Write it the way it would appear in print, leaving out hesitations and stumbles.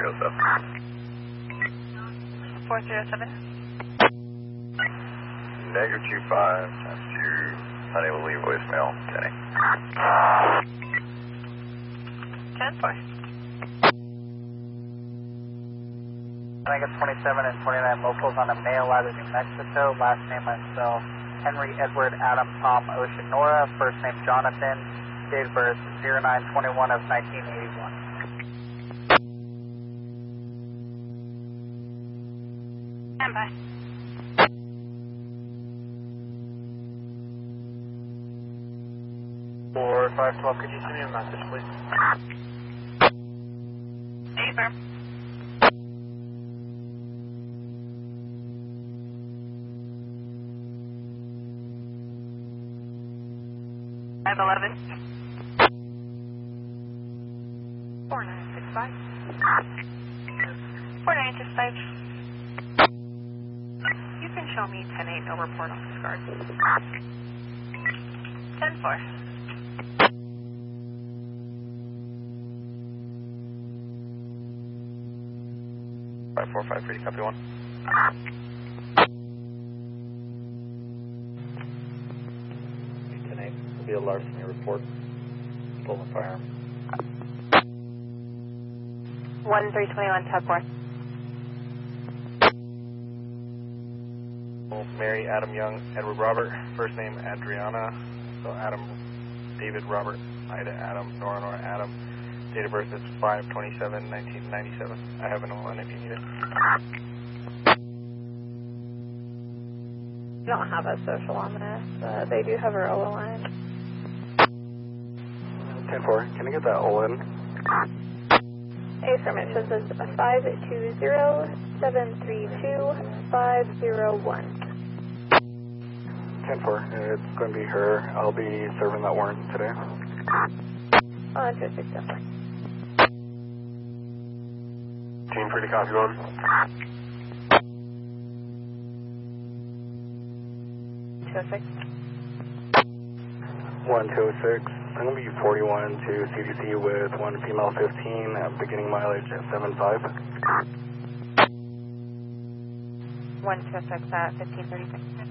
407. Negative 25 times 2, unable to leave voicemail, 10. 10-4. Negative 27 and 29 locals on a male out of New Mexico. Last name myself, Henry Edward Adam Tom Ocean Nora. First name Jonathan. Date of birth 09/21 of 1981. Stand by. For 512, could you send me a message, please? Affirm. I have 11. 4965. 4965. You can show me 10-8, no report office guard. 10-4. Five 453, copy 1. Will be a larceny report. Stolen firearm. 1321, tab 4. Mary Adam Young, Edward Robert. First name Adriana. So Adam, David Robert, Ida Adam, Nora Nora Adam. Date of birth is 5/27/1997. I have an O1 if you need it. We don't have a social on this. They do have our OO line. 10-4, can I get that ON? Affirm, it shows us 520-732-501. 10-4, it's going to be her. I'll be serving that warrant today. Interesting stuff. Team free to copy 1. 206. 1206. I'm going to be 41 to CDC with one female 15, beginning mileage at 75. 126 at 1536.